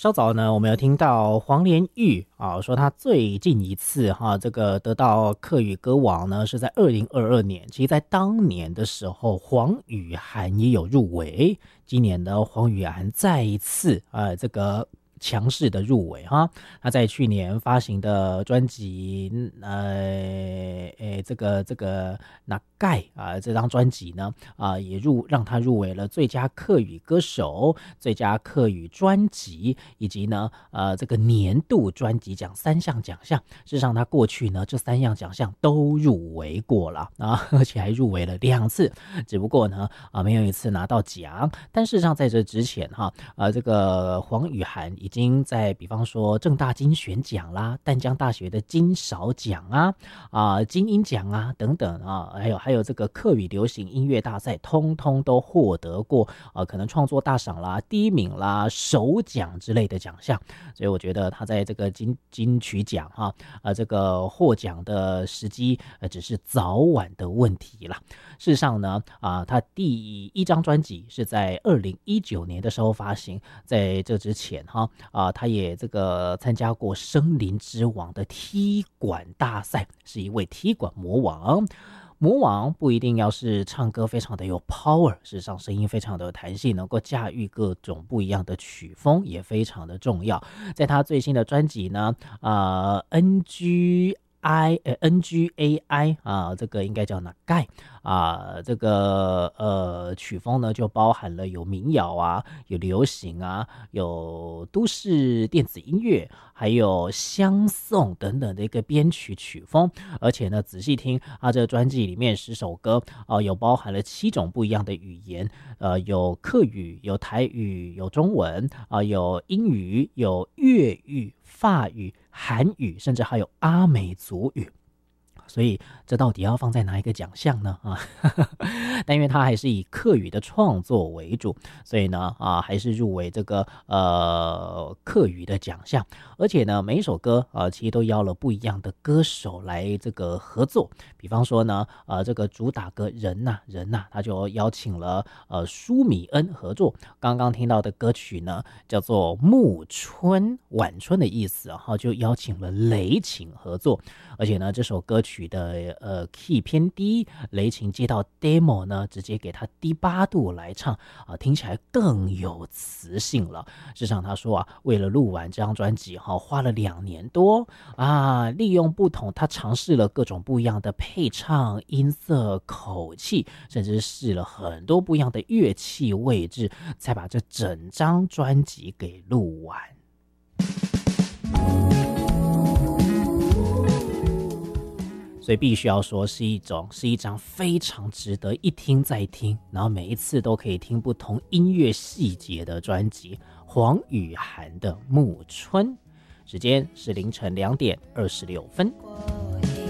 稍早呢，我们有听到黄连玉说他最近一次这个得到客语歌王呢，是在2022年。其实，在当年的时候，黄雨涵也有入围。今年呢，黄雨涵再一次这个强势的入围哈。他在去年发行的专辑这个那盖这张专辑呢也让他入围了最佳客语歌手、最佳客语专辑以及呢这个年度专辑奖3项奖项。事实上他过去呢这3样奖项都入围过了而且还入围了2次，只不过呢没有一次拿到奖。但事实上在这之前这个黄雨涵已经在比方说政大金选奖啦、淡江大学的金勺奖金鹰奖等等还有这个客语流行音乐大赛通通都获得过可能创作大赏啦、第1名啦、首奖之类的奖项。所以我觉得他在这个金曲奖这个获奖的时机只是早晚的问题啦。事实上呢他第1张专辑是在2019年的时候发行，在这之前他也这个参加过声林之王的踢馆大赛，是一位踢馆魔王。魔王不一定要是唱歌非常的有 power， 事实上声音非常的有弹性，能够驾驭各种不一样的曲风也非常的重要。在他最新的专辑呢NGAI 这个应该叫哪盖这个曲风呢就包含了有民谣有流行有都市电子音乐，还有相颂等等的一个编曲曲风。而且呢仔细听这个专辑里面10首歌有包含了7种不一样的语言，有客语、有台语、有中文有英语、有粤语、法语、韩语，甚至还有阿美族语。所以这到底要放在哪一个奖项呢但因为他还是以客语的创作为主，所以呢还是入围这个客语的奖项。而且呢每一首歌其实都邀了不一样的歌手来这个合作。比方说呢这个主打歌人呐他就邀请了舒米恩合作。刚刚听到的歌曲呢叫做暮春，晚春的意思就邀请了雷琴合作。而且呢这首歌曲的key 偏低，雷琴接到 demo 呢直接给他低8度来唱听起来更有磁性了。事实上他说为了录完这张专辑花了2年多利用不同，他尝试了各种不一样的配唱、音色、口气，甚至试了很多不一样的乐器位置，才把这整张专辑给录完。所以必须要说是一张非常值得一听再听，然后每一次都可以听不同音乐细节的专辑，黄雨涵的暮春。时间是凌晨2点26分。